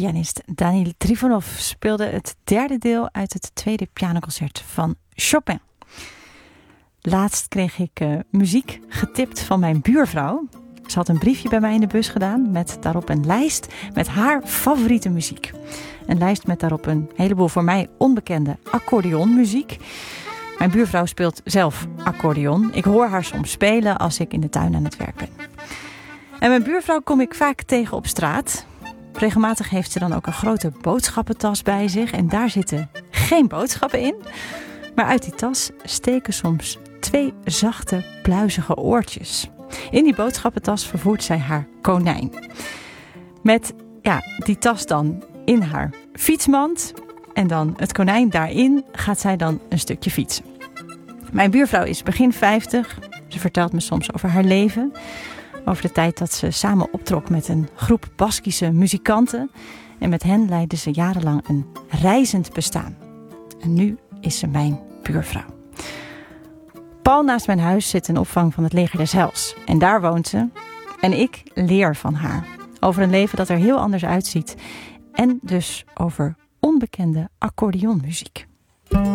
Pianist Daniil Trifonov speelde het derde deel uit het tweede pianoconcert van Chopin. Laatst kreeg ik muziek getipt van mijn buurvrouw. Ze had een briefje bij mij in de bus gedaan met daarop een lijst met haar favoriete muziek. Een lijst met daarop een heleboel voor mij onbekende accordeonmuziek. Mijn buurvrouw speelt zelf accordeon. Ik hoor haar soms spelen als ik in de tuin aan het werk ben. En mijn buurvrouw kom ik vaak tegen op straat. Regelmatig heeft ze dan ook een grote boodschappentas bij zich. En daar zitten geen boodschappen in. Maar uit die tas steken soms 2 zachte, pluizige oortjes. In die boodschappentas vervoert zij haar konijn. Met die tas dan in haar fietsmand. En dan het konijn daarin gaat zij dan een stukje fietsen. Mijn buurvrouw is begin 50. Ze vertelt me soms over haar leven. Over de tijd dat ze samen optrok met een groep Baskische muzikanten. En met hen leidde ze jarenlang een reizend bestaan. En nu is ze mijn buurvrouw. Pal naast mijn huis zit een opvang van het Leger des Heils. En daar woont ze. En ik leer van haar. Over een leven dat er heel anders uitziet. En dus over onbekende accordeonmuziek.